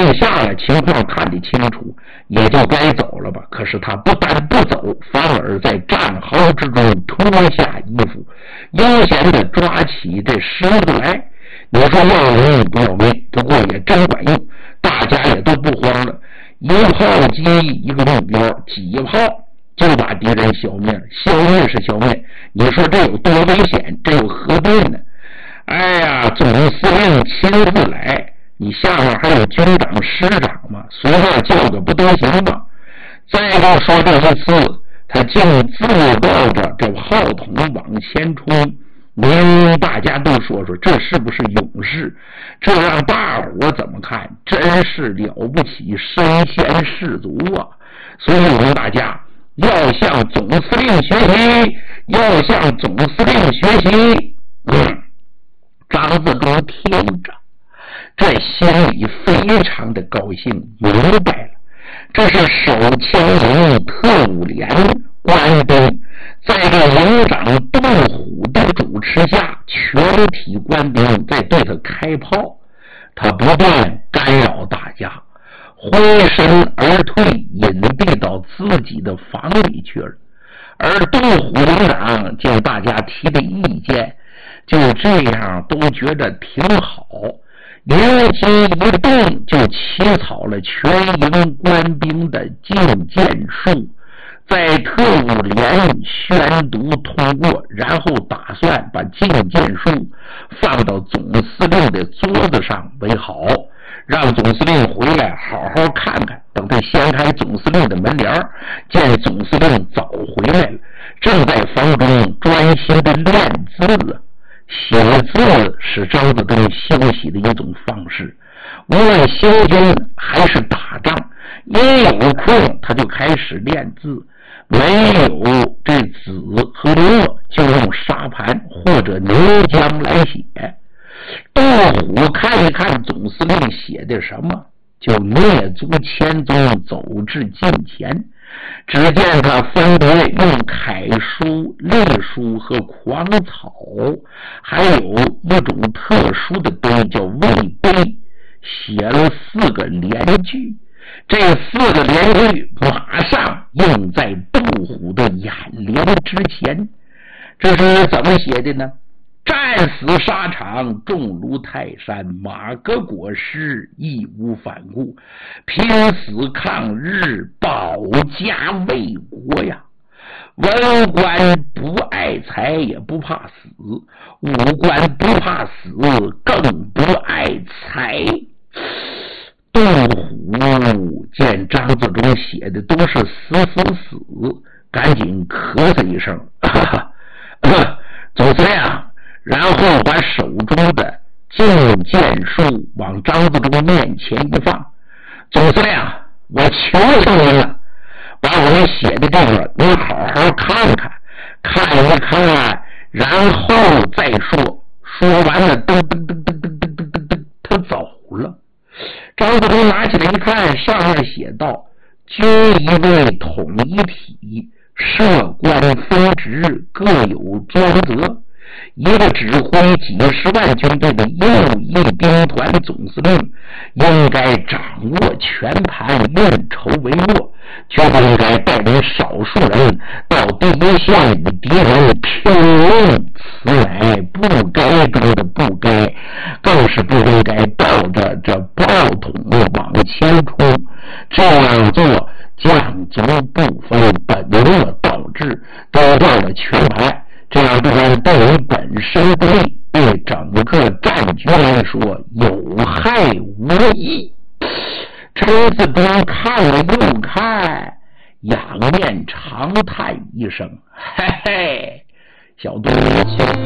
下了，情况看得清楚，也就该走了吧。可是他不但不走，反而在战壕之中脱下衣服，悠闲地抓起这石头来。你说要命不要命，不过也真管用，大家也都不慌了。一炮击一个目标，几炮就把敌人消灭了。消灭是消灭，你说这有多危险，这有何必呢？哎呀，总司令亲自来，你下面还有军长师长吗？随便叫个不都行吗？再要说这一次他竟自告着这炮筒往前冲，连大家都说这是不是勇士？这让大伙怎么看？真是了不起，身先士卒啊！所以我们大家要向总司令学习，要向总司令学习。张自忠听着，这心里非常的高兴，明白了，这是手枪营特务连官兵在这营长杜虎的主持下，全体官兵在对他开炮，他不断干扰大家，挥身而退，隐蔽到自己的房里去了。而杜虎营长见大家提的意见就这样都觉得挺好，灵机一动，就起草了全营官兵的进谏书，在特务连宣读通过，然后打算把进谏书放到总司令的桌子上为好，让总司令回来好好看看。等他掀开总司令的门帘，见总司令早回来了，正在房中专心的练字。写字是张自忠休息的一种方式，无论行军还是打仗，一有空他就开始练字，没有这子和墨就用沙盘或者泥浆来写。杜虎看一看总司令写的什么，就蹑足千踪走至近前，只见他分别用楷书、隶书和狂草，还有一种特殊的东西叫魏碑，写了4个连句。这4个连句马上映在杜虎的眼帘之前。这是怎么写的呢？战死沙场，重如泰山，马革裹尸，义无反顾，拼死抗日，保家卫国呀！文官不爱财，也不怕死；武官不怕死，更不爱财。杜虎见张自忠写的都是死，赶紧咳嗽一声，总司令，然后把手中的进谏书往张自忠面前一放。总司令，我求求您了，把我们写的这个您好好看看，看一看，然后再说。说完了，噔，他走了。张自忠拿起来一看，上面写道：军一位统一体，设官分职，各有专责。一个指挥几十万军队的右翼兵团总司令应该掌握全盘，运筹帷幄，绝不应该带领少数人到第一线与敌人拼命，此乃不该中的不该，更是不应该抱着这炮筒往前冲。这样做将足部分本末倒置，得到了全盘，这样不但对于本身不利，对整个战局来说有害无益。陈自忠看了又看，仰面长叹一声：“嘿嘿，小东，